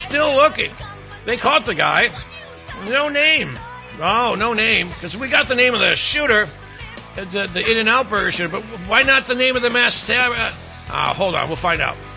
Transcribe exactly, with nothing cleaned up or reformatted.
still looking. They caught the guy. No name. Oh, no name. Because we got the name of the shooter, the, the In-N-Out Burger shooter, but why not the name of the mass stab? Uh, hold on, we'll find out.